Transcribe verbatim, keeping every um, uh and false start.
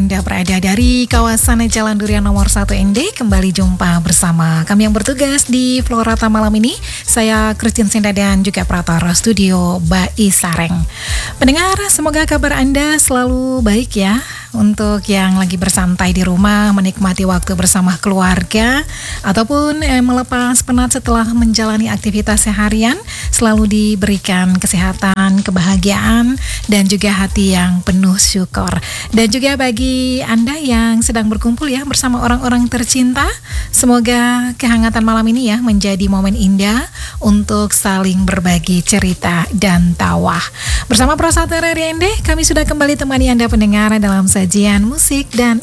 Anda berada dari kawasan Jalan Durian nomor satu N D. Kembali jumpa bersama kami yang bertugas di Florata malam ini. Saya Christine Sinda dan juga Pratara Studio Bai Sareng. Pendengar, semoga kabar Anda selalu baik ya. Untuk yang lagi bersantai di rumah, menikmati waktu bersama keluarga, ataupun eh, melepas penat setelah menjalani aktivitas seharian, selalu diberikan kesehatan, kebahagiaan, dan juga hati yang penuh syukur. Dan juga bagi Anda yang sedang berkumpul ya bersama orang-orang tercinta, semoga kehangatan malam ini ya menjadi momen indah untuk saling berbagi cerita dan tawa. Bersama Prosata R R I N D, kami sudah kembali temani Anda pendengar dalam sajian musik dan